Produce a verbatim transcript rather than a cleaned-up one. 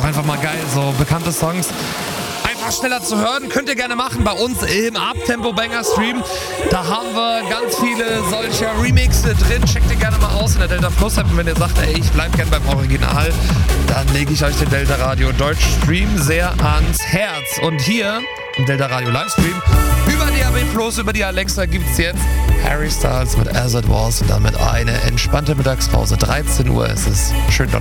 einfach mal geil, so bekannte Songs einfach schneller zu hören. Könnt ihr gerne machen bei uns im Uptempo-Banger-Stream. Da haben wir ganz viele solcher Remixe drin. Checkt ihr gerne mal aus in der Delta Plus App. Und wenn ihr sagt, ey, ich bleib gern beim Original, dann lege ich euch den Delta Radio Deutsch-Stream sehr ans Herz. Und hier im Delta Radio Livestream über D A B Plus, über die Alexa gibt's jetzt Harry Styles mit As It Was und damit eine entspannte Mittagspause. dreizehn Uhr ist es. Schön